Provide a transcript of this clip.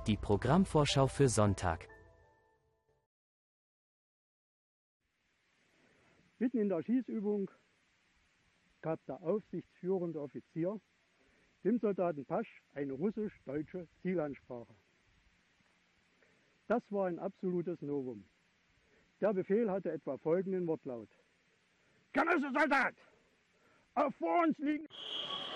Die Programmvorschau für Sonntag. Mitten in der Schießübung gab der aufsichtsführende Offizier dem Soldaten Pasch eine russisch-deutsche Zielansprache. Das war ein absolutes Novum. Der Befehl hatte etwa folgenden Wortlaut: Genosse Soldat, auf vor uns liegen